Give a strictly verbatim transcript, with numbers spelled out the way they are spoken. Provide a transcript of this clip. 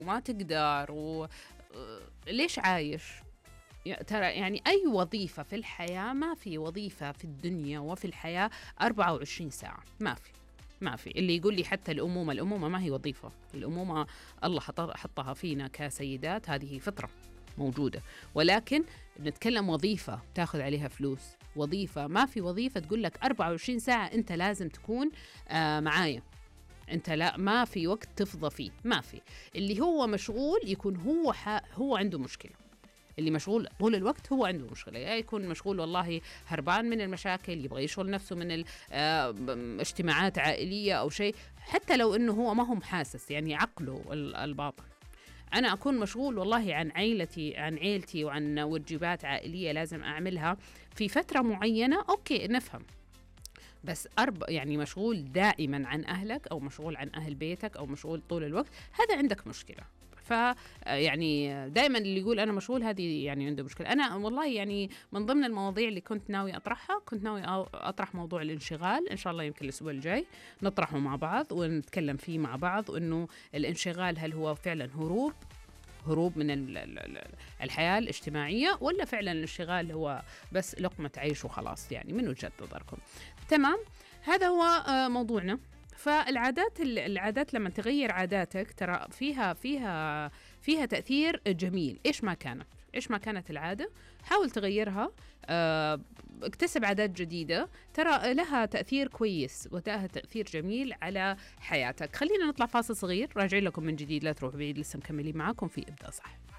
وما تقدر و... ليش عايش؟ ترى يعني أي وظيفة في الحياة، ما في وظيفة في الدنيا وفي الحياة أربعة وعشرين ساعة، ما في ما في. اللي يقول لي حتى الأمومة، الأمومة ما هي وظيفة. الأمومة الله حطها فينا كسيدات، هذه فطرة موجودة، ولكن نتكلم وظيفة تاخذ عليها فلوس. وظيفة، ما في وظيفة تقول لك أربعة وعشرين ساعة أنت لازم تكون آه معايا، أنت لا، ما في وقت تفضى فيه، ما في. اللي هو مشغول يكون هو هو عنده مشكلة. اللي مشغول طول الوقت هو عنده مشكلة، يعني يكون مشغول والله هربان من المشاكل، يبغى يشغل نفسه من الاجتماعات عائلية أو شيء، حتى لو إنه هو ما هم حاسس، يعني عقله الباطن. أنا أكون مشغول والله عن عائلتي عن عائلتي وعن واجبات عائلية لازم أعملها في فترة معينة، أوكي نفهم. بس أرب يعني مشغول دائما عن أهلك، أو مشغول عن أهل بيتك، أو مشغول طول الوقت، هذا عندك مشكلة. ف يعني دائما اللي يقول أنا مشغول هذه يعني عنده مشكلة. أنا والله يعني من ضمن المواضيع اللي كنت ناوي أطرحها، كنت ناوي أطرح موضوع الانشغال. إن شاء الله يمكن الأسبوع الجاي نطرحه مع بعض ونتكلم فيه مع بعض، وإنه الانشغال هل هو فعلا هروب هروب من الحياة الاجتماعية، ولا فعلا الانشغال هو بس لقمة عيش وخلاص، يعني من وجهة نظركم. تمام، هذا هو موضوعنا. فالعادات العادات لما تغير عاداتك ترى فيها فيها فيها تأثير جميل. إيش ما كانت إيش ما كانت العادة، حاول تغيرها، اكتسب عادات جديدة، ترى لها تأثير كويس ولها تأثير جميل على حياتك. خلينا نطلع فاصل صغير، راجعين لكم من جديد، لا تروح بعيد، لسه مكملين معاكم في إبدأ صح.